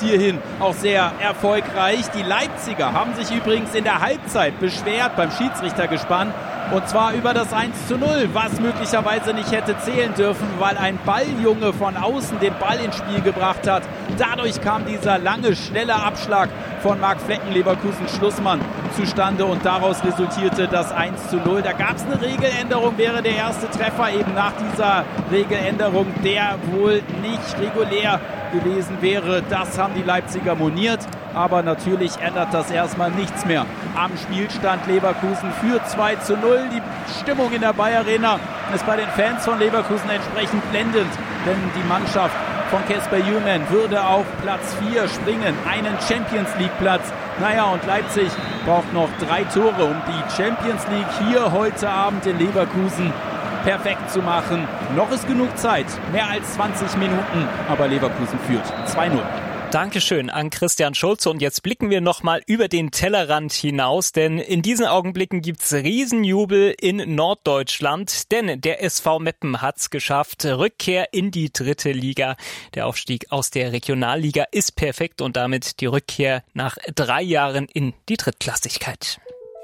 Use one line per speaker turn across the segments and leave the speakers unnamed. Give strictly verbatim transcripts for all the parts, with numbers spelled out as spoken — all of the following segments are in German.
hierhin auch sehr erfolgreich. Die Leipziger haben sich übrigens in der Halbzeit beschwert beim Schiedsrichtergespann. Und zwar über das eins zu null, was möglicherweise nicht hätte zählen dürfen, weil ein Balljunge von außen den Ball ins Spiel gebracht hat. Dadurch kam dieser lange, schnelle Abschlag von Marc Flecken, Leverkusen-Schlussmann, zustande und daraus resultierte das eins zu null. Da gab es eine Regeländerung, wäre der erste Treffer eben nach dieser Regeländerung, der wohl nicht regulär gewesen wäre. Das haben die Leipziger moniert. Aber natürlich ändert das erstmal nichts mehr am Spielstand. Leverkusen führt zwei zu null. Die Stimmung in der Bayer Arena ist bei den Fans von Leverkusen entsprechend blendend. Denn die Mannschaft von Kasper Hjulmand würde auf Platz vier springen. Einen Champions-League-Platz. Naja, und Leipzig braucht noch drei Tore, um die Champions League hier heute Abend in Leverkusen perfekt zu machen. Noch ist genug Zeit. Mehr als zwanzig Minuten. Aber Leverkusen führt zwei null.
Dankeschön an Christian Schulze. Und jetzt blicken wir nochmal über den Tellerrand hinaus, denn in diesen Augenblicken gibt's Riesenjubel in Norddeutschland, denn der S V Meppen hat's geschafft. Rückkehr in die dritte Liga. Der Aufstieg aus der Regionalliga ist perfekt und damit die Rückkehr nach drei Jahren in die Drittklassigkeit.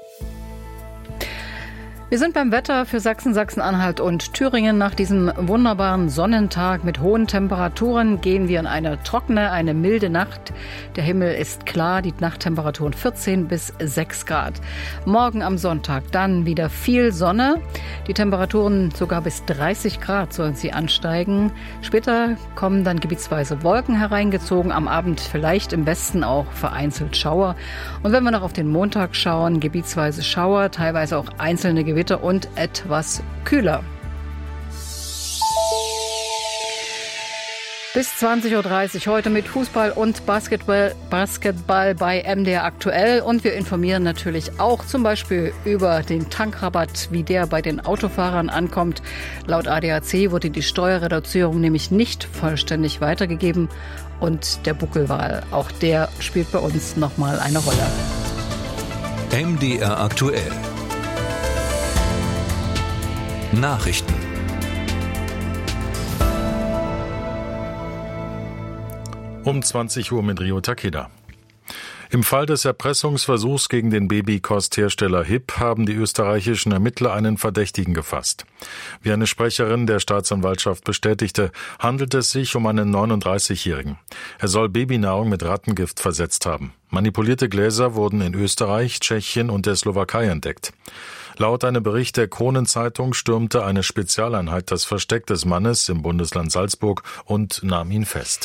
Wir sind beim Wetter für Sachsen, Sachsen-Anhalt und Thüringen. Nach diesem wunderbaren Sonnentag mit hohen Temperaturen gehen wir in eine trockene, eine milde Nacht. Der Himmel ist klar, die Nachttemperaturen vierzehn bis sechs Grad. Morgen am Sonntag dann wieder viel Sonne. Die Temperaturen sogar bis dreißig Grad sollen sie ansteigen. Später kommen dann gebietsweise Wolken hereingezogen. Am Abend vielleicht im Westen auch vereinzelt Schauer. Und wenn wir noch auf den Montag schauen, gebietsweise Schauer, teilweise auch einzelne Gewitter und etwas kühler. Bis zwanzig Uhr dreißig heute mit Fußball und Basketball, Basketball bei M D R aktuell. Und wir informieren natürlich auch zum Beispiel über den Tankrabatt, wie der bei den Autofahrern ankommt. Laut A D A C wurde die Steuerreduzierung nämlich nicht vollständig weitergegeben. Und der Buckelwal, auch der spielt bei uns nochmal eine Rolle.
M D R aktuell. Nachrichten.
Um zwanzig Uhr mit Rio Takeda. Im Fall des Erpressungsversuchs gegen den Babykosthersteller H I P haben die österreichischen Ermittler einen Verdächtigen gefasst. Wie eine Sprecherin der Staatsanwaltschaft bestätigte, handelt es sich um einen neununddreißigjährigen. Er soll Babynahrung mit Rattengift versetzt haben. Manipulierte Gläser wurden in Österreich, Tschechien und der Slowakei entdeckt. Laut einem Bericht der Kronenzeitung stürmte eine Spezialeinheit das Versteck des Mannes im Bundesland Salzburg und nahm ihn fest.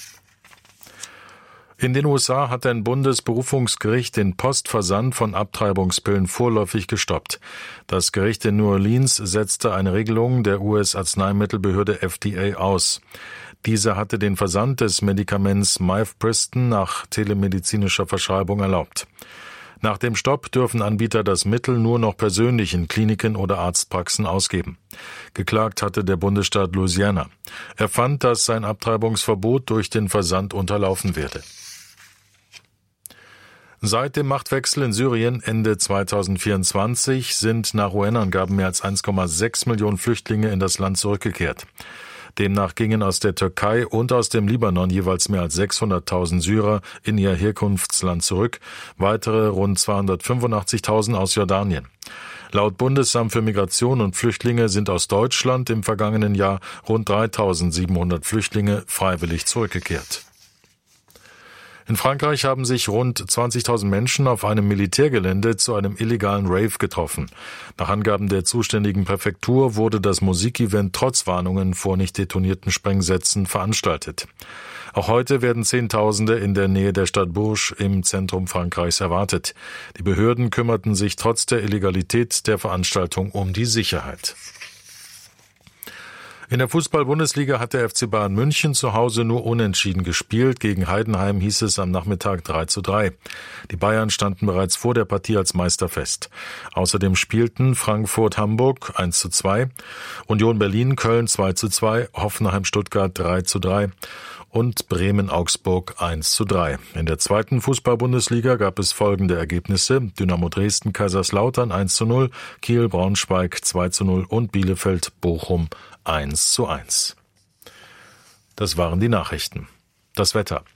In den U S A hat ein Bundesberufungsgericht den Postversand von Abtreibungspillen vorläufig gestoppt. Das Gericht in New Orleans setzte eine Regelung der U S-Arzneimittelbehörde F D A aus. Diese hatte den Versand des Medikaments Mifepriston nach telemedizinischer Verschreibung erlaubt. Nach dem Stopp dürfen Anbieter das Mittel nur noch persönlich in Kliniken oder Arztpraxen ausgeben. Geklagt hatte der Bundesstaat Louisiana. Er fand, dass sein Abtreibungsverbot durch den Versand unterlaufen werde. Seit dem Machtwechsel in Syrien Ende zweitausendvierundzwanzig sind nach U N-Angaben mehr als eins Komma sechs Millionen Flüchtlinge in das Land zurückgekehrt. Demnach gingen aus der Türkei und aus dem Libanon jeweils mehr als sechshunderttausend Syrer in ihr Herkunftsland zurück, weitere rund zweihundertfünfundachtzigtausend aus Jordanien. Laut Bundesamt für Migration und Flüchtlinge sind aus Deutschland im vergangenen Jahr rund dreitausendsiebenhundert Flüchtlinge freiwillig zurückgekehrt. In Frankreich haben sich rund zwanzigtausend Menschen auf einem Militärgelände zu einem illegalen Rave getroffen. Nach Angaben der zuständigen Präfektur wurde das Musikevent trotz Warnungen vor nicht detonierten Sprengsätzen veranstaltet. Auch heute werden Zehntausende in der Nähe der Stadt Bourges im Zentrum Frankreichs erwartet. Die Behörden kümmerten sich trotz der Illegalität der Veranstaltung um die Sicherheit. In der Fußball-Bundesliga hat der F C Bayern München zu Hause nur unentschieden gespielt. Gegen Heidenheim hieß es am Nachmittag drei zu drei. Die Bayern standen bereits vor der Partie als Meister fest. Außerdem spielten Frankfurt-Hamburg eins zu zwei, Union Berlin-Köln zwei zu zwei, Hoffenheim-Stuttgart drei zu drei und Bremen-Augsburg eins zu drei. In der zweiten Fußball-Bundesliga gab es folgende Ergebnisse: Dynamo Dresden-Kaiserslautern eins zu null, Kiel-Braunschweig zwei zu null und Bielefeld-Bochum eins zu eins. Das waren die Nachrichten. Das Wetter.